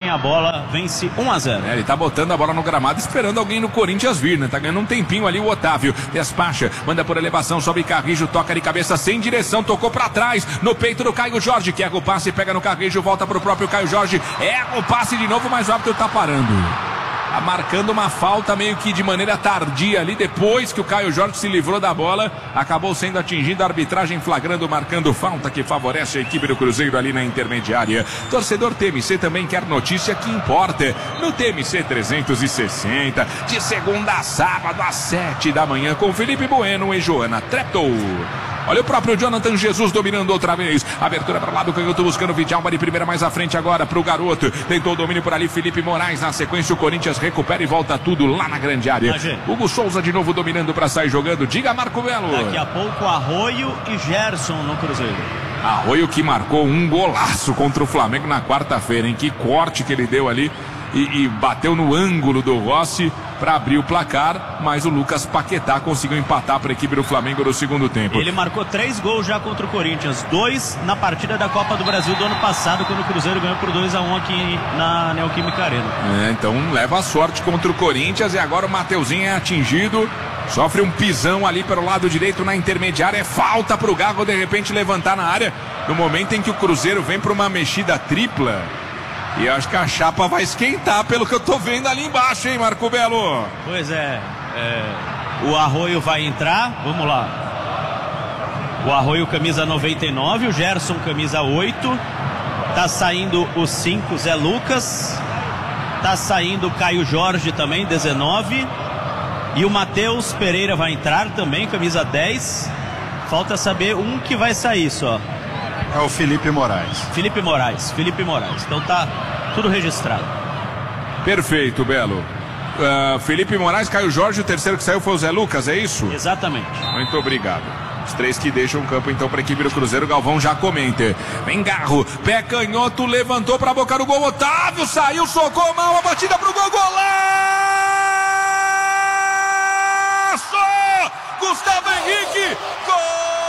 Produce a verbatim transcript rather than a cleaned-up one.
a bola, vence um a zero. É, ele tá botando a bola no gramado, esperando alguém no Corinthians vir, né? Tá ganhando um tempinho ali o Otávio. Despacha, manda por elevação, sobe Carrijo, toca de cabeça sem direção, tocou pra trás, no peito do Caio Jorge, que erra o passe, pega no Carrijo, volta pro próprio Caio Jorge, erra o passe de novo, mas o árbitro tá parando. Tá marcando uma falta meio que de maneira tardia ali, depois que o Caio Jorge se livrou da bola, acabou sendo atingido, a arbitragem flagrando, marcando falta que favorece a equipe do Cruzeiro ali na intermediária. Torcedor T M C também quer notícia que importa no T M C trezentos e sessenta, de segunda a sábado às sete da manhã, com Felipe Bueno e Joana Treptow. Olha o próprio Jonathan Jesus dominando outra vez. Abertura para lá do canhoto, buscando o Vidalma de primeira mais à frente agora para o garoto. Tentou o domínio por ali, Felipe Moraes. Na sequência, o Corinthians recupera e volta tudo lá na grande área. Hugo Souza de novo dominando para sair jogando. Diga, Marco Belo. Daqui a pouco, Arroio e Gerson no Cruzeiro. Arroio que marcou um golaço contra o Flamengo na quarta-feira, hein? Que corte que ele deu ali. E, e bateu no ângulo do Rossi para abrir o placar, mas o Lucas Paquetá conseguiu empatar para a equipe do Flamengo no segundo tempo. Ele marcou três gols já contra o Corinthians, dois na partida da Copa do Brasil do ano passado, quando o Cruzeiro ganhou por dois a um aqui na Neoquímica Arena. É, então leva a sorte contra o Corinthians, e agora o Mateuzinho é atingido, sofre um pisão ali pelo lado direito na intermediária, é falta para o Garro de repente levantar na área, no momento em que o Cruzeiro vem para uma mexida tripla. E acho que a chapa vai esquentar pelo que eu tô vendo ali embaixo, hein, Marco Belo? Pois é, é, o Arroio vai entrar, vamos lá. O Arroio camisa noventa e nove, o Gerson camisa oito. Tá saindo o cinco, Zé Lucas. Tá saindo o Caio Jorge também, dezenove. E o Matheus Pereira vai entrar também, camisa dez. Falta saber um que vai sair só. É o Felipe Moraes. Felipe Moraes, Felipe Moraes. Então tá tudo registrado. Perfeito, Belo. Uh, Felipe Moraes, Caio Jorge, o terceiro que saiu foi o Zé Lucas, é isso? Exatamente. Muito obrigado. Os três que deixam o campo então para a equipe do Cruzeiro. Galvão já comenta. Vem Garro, pé canhoto, levantou para a boca do gol. Otávio saiu, socou mal, a batida pro gol, golaço!